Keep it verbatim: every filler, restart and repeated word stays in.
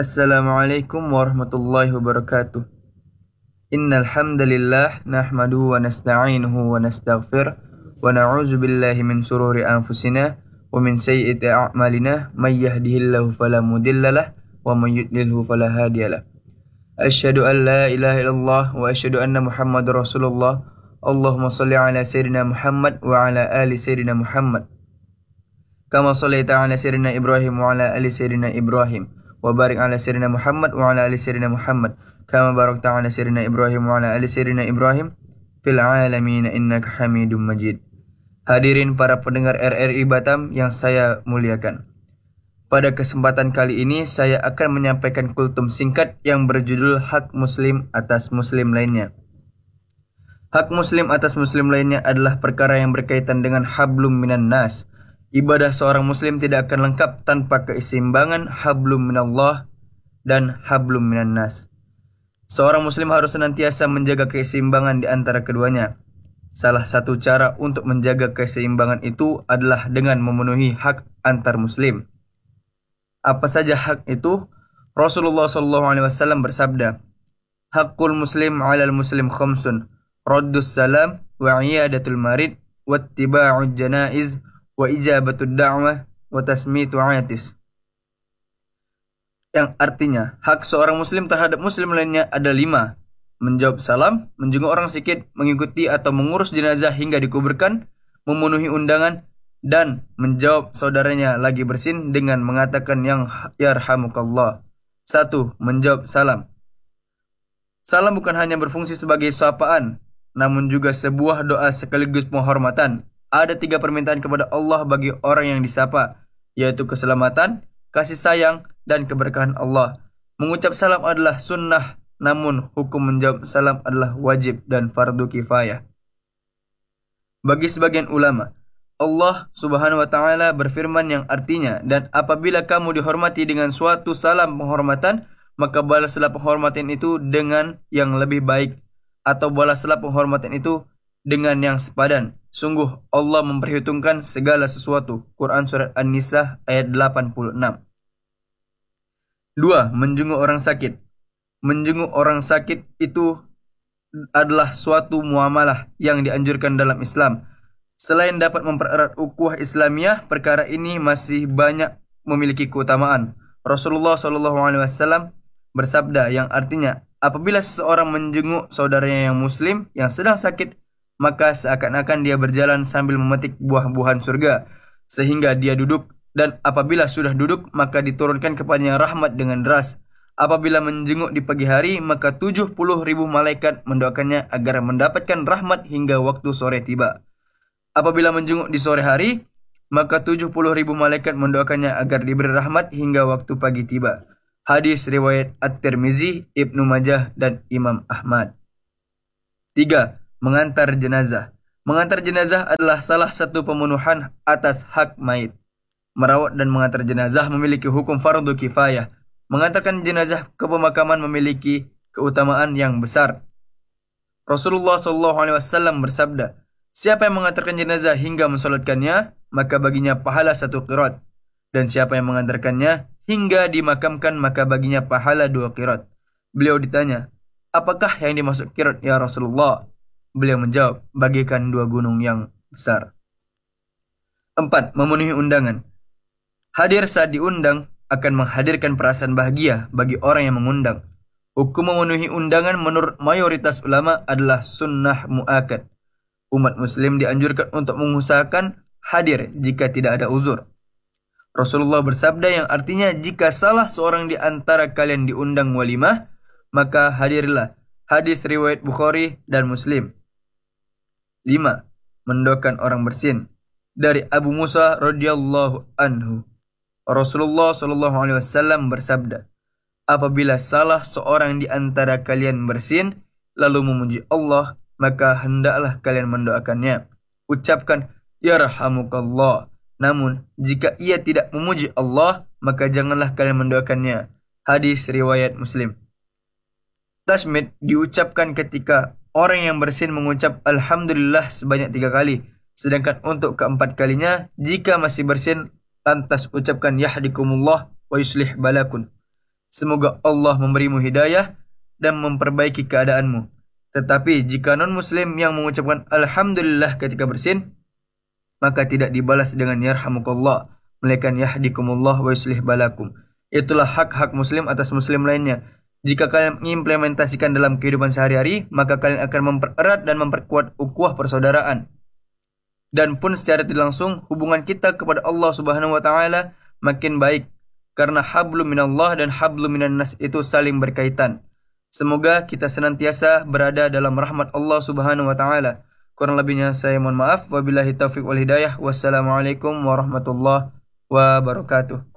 Assalamualaikum warahmatullahi wabarakatuh. Innal hamdalillah nahmaduhu wa nasta'inuhu wa nastaghfir wa na'udzu billahi min shururi anfusina wa min sayyiati a'malina may yahdihillahu fala mudhillalah wa may yudlilhu fala hadiyalah. Asyhadu an la ilaha illallah wa asyhadu anna Muhammadar Rasulullah. Allahumma shalli ala sayyidina Muhammad wa ala ali sayyidina Muhammad. Kama shallaita ala sayyidina Ibrahim wa ala ali sayyidina Ibrahim. Wa barik ala sayyidina Muhammad wa ala ali sayyidina Muhammad kama barakta ala sayyidina Ibrahim wa ala ali sayyidina Ibrahim fil alamin innaka Hamidum Majid. Hadirin para pendengar R R I Batam yang saya muliakan. Pada kesempatan kali ini saya akan menyampaikan kultum singkat yang berjudul Hak Muslim atas Muslim lainnya. Hak Muslim atas Muslim lainnya adalah perkara yang berkaitan dengan hablum minan nas. Ibadah seorang muslim tidak akan lengkap tanpa keseimbangan hablum minallah dan hablum minan nas. Seorang muslim harus senantiasa menjaga keseimbangan di antara keduanya. Salah satu cara untuk menjaga keseimbangan itu adalah dengan memenuhi hak antar muslim. Apa saja hak itu? Rasulullah shallallahu alaihi wasallam bersabda, Hakul muslim alal muslim khamsun, raddus salam wa iyadatul marid wattiba'ud janaiz wa ijabatud da'wah wa tasmitu atis. Yang artinya, hak seorang muslim terhadap muslim lainnya ada lima. Menjawab salam, menjenguk orang sakit, mengikuti atau mengurus jenazah hingga dikuburkan, memenuhi undangan, dan menjawab saudaranya lagi bersin dengan mengatakan yang yarhamukallah. Satu, menjawab salam. Salam bukan hanya berfungsi sebagai sapaan, namun juga sebuah doa sekaligus penghormatan. Ada tiga permintaan kepada Allah bagi orang yang disapa, yaitu keselamatan, kasih sayang, dan keberkahan Allah. Mengucap salam adalah sunnah, namun hukum menjawab salam adalah wajib dan fardu kifayah. Bagi sebagian ulama, Allah subhanahu wa ta'ala berfirman yang artinya, dan apabila kamu dihormati dengan suatu salam penghormatan, maka balaslah penghormatan itu dengan yang lebih baik, atau balaslah penghormatan itu dengan yang sepadan. Sungguh Allah memperhitungkan segala sesuatu. Quran Surat An-Nisa ayat delapan puluh enam. Dua, menjenguk orang sakit. Menjenguk orang sakit itu adalah suatu muamalah yang dianjurkan dalam Islam. Selain dapat mempererat ukhuwah Islamiyah, perkara ini masih banyak memiliki keutamaan. Rasulullah shallallahu alaihi wasallam bersabda yang artinya, apabila seseorang menjenguk saudaranya yang muslim yang sedang sakit, maka seakan-akan dia berjalan sambil memetik buah-buahan surga, sehingga dia duduk, dan apabila sudah duduk, maka diturunkan kepadanya rahmat dengan deras. Apabila menjenguk di pagi hari, maka tujuh puluh ribu malaikat mendoakannya agar mendapatkan rahmat hingga waktu sore tiba. Apabila menjenguk di sore hari, maka tujuh puluh ribu malaikat mendoakannya agar diberi rahmat hingga waktu pagi tiba. Hadis riwayat At-Tirmizi, Ibnu Majah, dan Imam Ahmad. Tiga. Mengantar jenazah. Mengantar jenazah adalah salah satu pemenuhan atas hak mayit. Merawat dan mengantar jenazah memiliki hukum fardu kifayah. Mengantarkan jenazah ke pemakaman memiliki keutamaan yang besar. Rasulullah shallallahu alaihi wasallam bersabda, siapa yang mengantarkan jenazah hingga mensolatkannya, maka baginya pahala satu qirat. Dan siapa yang mengantarkannya hingga dimakamkan, maka baginya pahala dua qirat. Beliau ditanya, apakah yang dimaksud qirat ya Rasulullah? Beliau menjawab, bagaikan dua gunung yang besar. Empat, memenuhi undangan. Hadir saat diundang akan menghadirkan perasaan bahagia bagi orang yang mengundang. Hukum memenuhi undangan menurut mayoritas ulama adalah sunnah mu'akad. Umat muslim dianjurkan untuk mengusahakan hadir jika tidak ada uzur. Rasulullah bersabda yang artinya, jika salah seorang di antara kalian diundang walimah, maka hadirlah. Hadis riwayat Bukhari dan Muslim. Lima, mendoakan orang bersin. Dari Abu Musa radhiyallahu anhu, Rasulullah shallallahu alaihi wasallam bersabda, apabila salah seorang di antara kalian bersin lalu memuji Allah, maka hendaklah kalian mendoakannya. Ucapkan yarhamukallah. Namun jika ia tidak memuji Allah, maka janganlah kalian mendoakannya. Hadis riwayat Muslim. Tasmid diucapkan ketika orang yang bersin mengucap Alhamdulillah sebanyak tiga kali. Sedangkan untuk keempat kalinya, jika masih bersin, lantas ucapkan Yahdikumullah wa yuslih balakun. Semoga Allah memberimu hidayah dan memperbaiki keadaanmu. Tetapi jika non-muslim yang mengucapkan Alhamdulillah ketika bersin, maka tidak dibalas dengan yarhamukallah, melainkan yahdikumullah wa yuslih balakum. Itulah hak-hak muslim atas muslim lainnya. Jika kalian mengimplementasikan dalam kehidupan sehari-hari, maka kalian akan mempererat dan memperkuat ukhuwah persaudaraan. Dan pun secara tidak langsung, hubungan kita kepada Allah Subhanahu wa taala makin baik, karena hablum minallah dan hablum minan nas itu saling berkaitan. Semoga kita senantiasa berada dalam rahmat Allah Subhanahu wa taala. Kurang lebihnya saya mohon maaf. Wabillahi taufiq wal hidayah. Wassalamualaikum warahmatullahi wabarakatuh.